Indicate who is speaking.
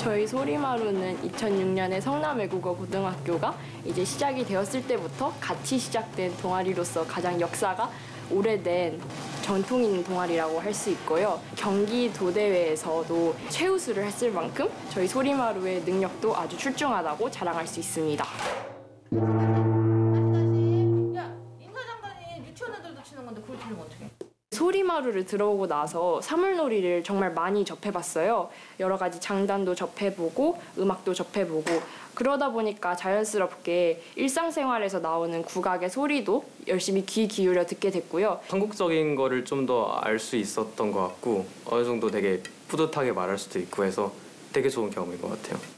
Speaker 1: 저희 소리마루는 2006년에 성남외국어 고등학교가 이제 시작이 되었을 때부터 같이 시작된 동아리로서 가장 역사가 오래된 전통 있는 동아리라고 할 수 있고요. 경기도대회에서도 최우수를 했을 만큼 저희 소리마루의 능력도 아주 출중하다고 자랑할 수 있습니다.
Speaker 2: 야, 인사장관이 유치원 애들도 치는 건데 그걸 치면 어떡해?
Speaker 1: 소리마루를 들어오고 나서 사물놀이를 정말 많이 접해봤어요. 여러 가지 장단도 접해보고 음악도 접해보고 그러다 보니까 자연스럽게 일상생활에서 나오는 국악의 소리도 열심히 귀 기울여 듣게 됐고요.
Speaker 3: 한국적인 거를 좀 더 알 수 있었던 것 같고 어느 정도 되게 뿌듯하게 말할 수도 있고 해서 되게 좋은 경험인 것 같아요.